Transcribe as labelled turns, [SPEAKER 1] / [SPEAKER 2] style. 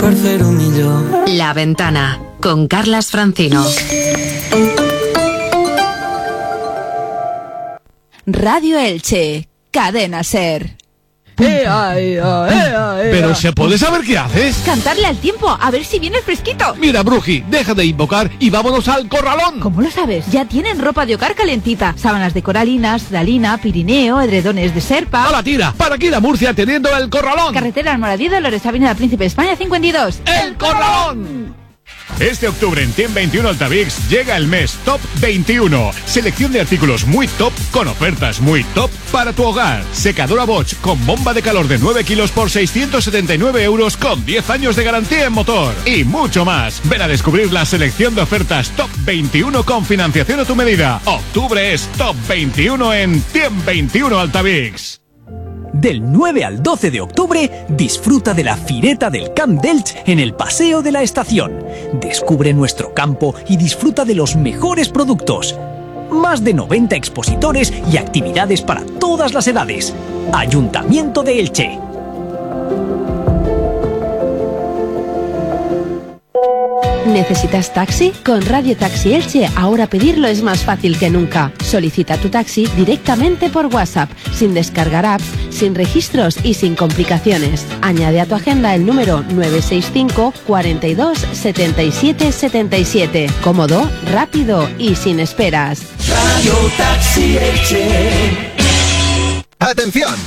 [SPEAKER 1] per fer-ho millor.
[SPEAKER 2] La Ventana, con Carlas Francino.
[SPEAKER 3] Radio Elche, Cadena Ser.
[SPEAKER 4] Pero ¿se puede saber qué haces?
[SPEAKER 3] Cantarle al tiempo, a ver si viene fresquito.
[SPEAKER 4] Mira, Bruji, deja de invocar y vámonos al corralón.
[SPEAKER 3] ¿Cómo lo sabes? Ya tienen ropa de hogar calentita, sábanas de coralinas, dalina, pirineo, edredones de serpa.
[SPEAKER 4] ¡A la tira! ¿Para qué ir a Murcia teniendo el corralón?
[SPEAKER 3] Carretera Almoradí, Dolores, Avenida Príncipe España 52.
[SPEAKER 4] ¡El corralón!
[SPEAKER 5] Este octubre en TIEM 21 Altavix llega el mes Top 21. Selección de artículos muy top con ofertas muy top para tu hogar. Secadora Bosch con bomba de calor de 9 kilos por 679 euros con 10 años de garantía en motor. Y mucho más. Ven a descubrir la selección de ofertas Top 21 con financiación a tu medida. Octubre es Top 21 en TIEM 21 Altavix.
[SPEAKER 6] Del 9 al 12 de octubre, disfruta de la Fireta del Camp d'Elche en el Paseo de la Estación. Descubre nuestro campo y disfruta de los mejores productos. Más de 90 expositores y actividades para todas las edades. Ayuntamiento de Elche.
[SPEAKER 7] ¿Necesitas taxi? Con Radio Taxi Elche ahora pedirlo es más fácil que nunca. Solicita tu taxi directamente por WhatsApp, sin descargar apps, sin registros y sin complicaciones. Añade a tu agenda el número 965 42 77 77. Cómodo, rápido y sin esperas.
[SPEAKER 8] Radio Taxi Elche.
[SPEAKER 9] ¡Atención!